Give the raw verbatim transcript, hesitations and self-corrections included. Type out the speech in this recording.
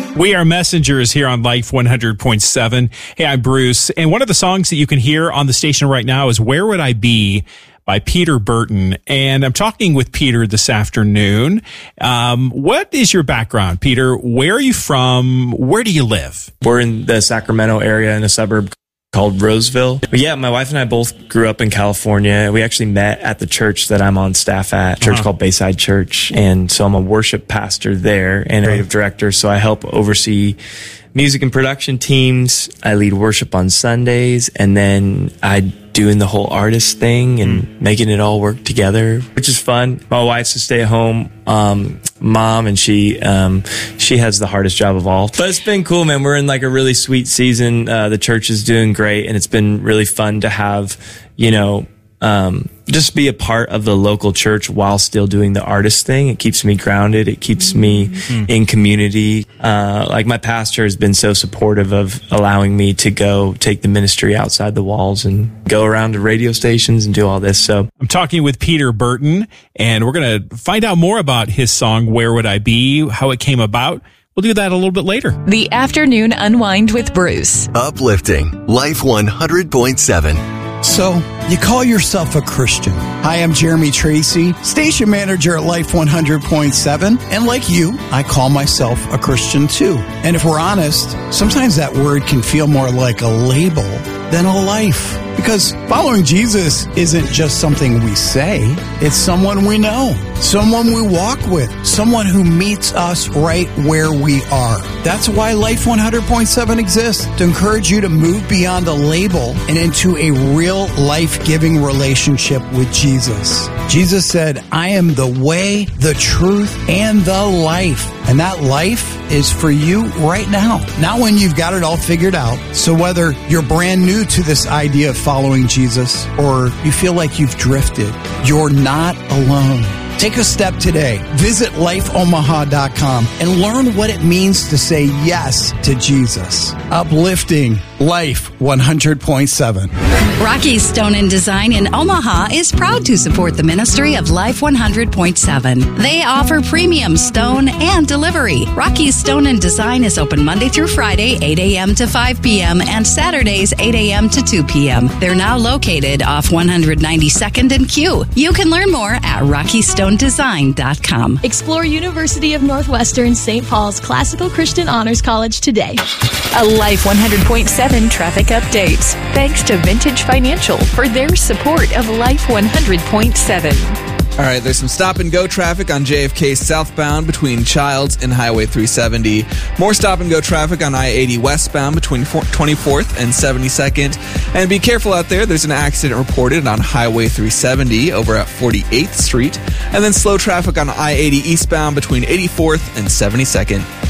We are messengers here on Life one hundred point seven. Hey, I'm Bruce. And one of the songs that you can hear on the station right now is Where Would I Be by Peter Burton. And I'm talking with Peter this afternoon. Um, what is your background, Peter? Where are you from? Where do you live? We're in the Sacramento area in a suburb called Roseville. But yeah, my wife and I both grew up in California. We actually met at the church that I'm on staff at, a church uh-huh. called Bayside Church. And so I'm a worship pastor there and a creative director. So I help oversee music and production teams. I lead worship on Sundays, and then I doing the whole artist thing and mm. making it all work together, which is fun. My wife's a stay-at-home um, mom, and she um, she has the hardest job of all. But it's been cool, man. We're in like a really sweet season. Uh, the church is doing great, and it's been really fun to have, you know, um, just be a part of the local church while still doing the artist thing. It keeps me grounded. It keeps me mm. in community. Uh, like my pastor has been so supportive of allowing me to go take the ministry outside the walls and go around to radio stations and do all this. So I'm talking with Peter Burton, and we're going to find out more about his song, Where Would I Be, how it came about. We'll do that a little bit later. The Afternoon Unwind with Bruce. Uplifting Life one hundred point seven. So, you call yourself a Christian. Hi, I'm Jeremy Tracy, station manager at Life one hundred point seven. And like you, I call myself a Christian too. And if we're honest, sometimes that word can feel more like a label than a life. Because following Jesus isn't just something we say, it's someone we know, someone we walk with, someone who meets us right where we are. That's why Life one hundred point seven exists, to encourage you to move beyond a label and into a real life-giving relationship with Jesus. Jesus said, I am the way, the truth, and the life. And that life is for you right now, not when you've got it all figured out. So whether you're brand new to this idea of following Jesus or you feel like you've drifted, you're not alone. Take a step today. Visit life omaha dot com and learn what it means to say yes to Jesus. Uplifting Life one hundred point seven. Rocky Stone and Design in Omaha is proud to support the ministry of Life one hundred point seven. They offer premium stone and delivery. Rocky Stone and Design is open Monday through Friday, eight a.m. to five p.m. and Saturdays, eight a.m. to two p.m. They're now located off one ninety-second and Q. You can learn more at rocky stone design dot com. Explore University of Northwestern Saint Paul's Classical Christian Honors College today. A Life one hundred point seven traffic updates. Thanks to Vintage Financial for their support of Life one hundred point seven. All right, there's some stop-and-go traffic on J F K southbound between Childs and Highway three seventy. More stop-and-go traffic on I eighty westbound between twenty-fourth and seventy-second. And be careful out there. There's an accident reported on Highway three seventy over at forty-eighth Street. And then slow traffic on I eighty eastbound between eighty-fourth and seventy-second.